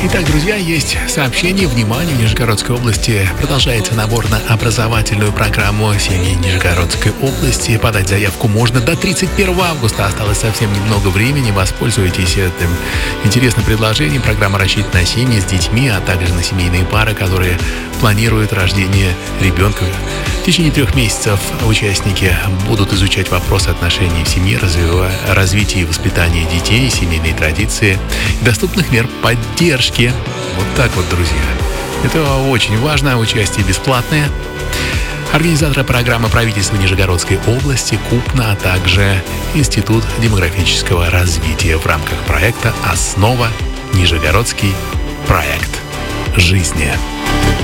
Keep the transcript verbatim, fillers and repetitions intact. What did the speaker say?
Итак, друзья, есть сообщение. Внимание, в Нижегородской области продолжается набор на образовательную программу семьи Нижегородской области. Подать заявку можно до тридцать первого августа. Осталось совсем немного времени. Воспользуйтесь этим интересным предложением. Программа рассчитана на семьи с детьми, а также на семейные пары, которые планируют рождение ребенка. В течение трех месяцев участники будут изучать вопросы отношений в семье, развивая развитие и воспитание детей, семейные традиции и доступных мер поддержки. Вот так вот, друзья. Это очень важно. Участие бесплатное. Организаторы программы правительства Нижегородской области, Купна, а также Институт демографического развития в рамках проекта «Основа. Нижегородский проект жизни».